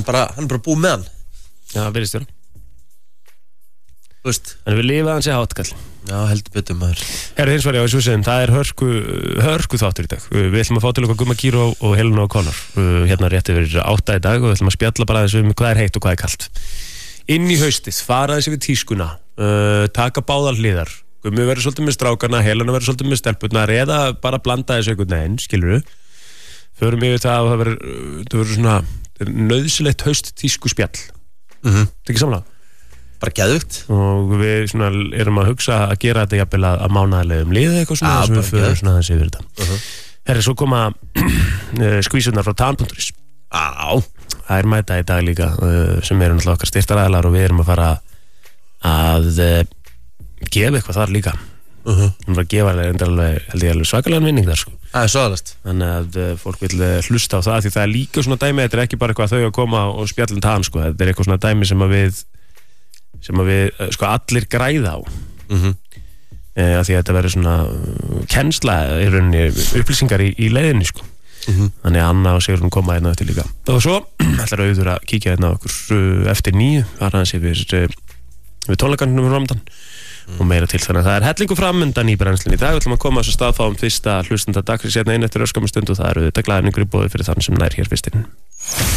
hann bara búið með hann. Já, virðist vera. Þú veist. En við lifa hans í hátkall. Já, heldur betur maður. Herru, hins vegar, já, eins og við segjum, það er hörku þáttur í dag. Við ætlum að fá til okkar Gumma Kíró og Helena O'Connor. Hérna rétt yfir 8 í dag og við ætlum að spjalla bara aðeins hvað er heitt og hvað er kalt. Inn í haustið, fara aðeins yfir tískuna, taka báðar hliðar. Gummi verður svolítið með strákarna, Helena verður svolítið með stelpurnar eða bara blanda þessu einhvern veginn, skilurðu. Förum yfir það og það verður svona nauðsynlegt haust tísku spjall. Það er ekki samlega? Bara geðvigt. Og við svona erum að hugsa að gera þetta jafnvel að mánaðarlegum liða eitthvað svona sem við förum svona aðeins yfir þetta. Herri, svo koma skvísurnar frá Tan.is. Það er mæta í dag líka sem eru náttúrulega okkar styrktaraðilar og við erum að fara að gefa eitthvað þar líka. Hún var að gefa held ég alveg svakalega vinning þar sko. Það er svaðalegt. Þannig að fólk vil hlusta á það því það er líka svona dæmi, þetta er ekki bara eitthvað þau að koma og spjalla Tan sko, þetta er eitthvað svona dæmi sem að við sko allir græða á af því að þetta verður svona kennsla í rauninni upplýsingar í leiðinni sko. Þannig að Anna og Sigrún koma hérna eftir líka og svo ætlar Auður að kíkja hérna okkur eftir 9 var hans yfir tónleikarnir um Ramadan og meira til þannig að það er hellingu framundan í brennslinni í dag. Við ætlum að koma þess að staðfáum fyrsta hlustenda dagsins hérna inn eftir örskamma stund og það eru þetta glæðningur í boði fyrir þann sem nær hér fyrst inn.